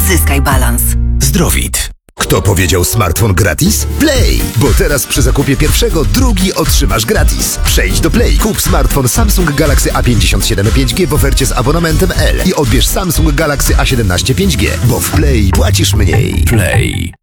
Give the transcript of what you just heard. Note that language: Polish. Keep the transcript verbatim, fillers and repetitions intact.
Zyskaj balans. Zdrowit. Kto powiedział smartfon gratis? Play! Bo teraz przy zakupie pierwszego drugi otrzymasz gratis. Przejdź do Play, kup smartfon Samsung Galaxy A pięćdziesiąt siedem pięć G w ofercie z abonamentem L i odbierz Samsung Galaxy A siedemnaście pięć G, bo w Play płacisz mniej. Play.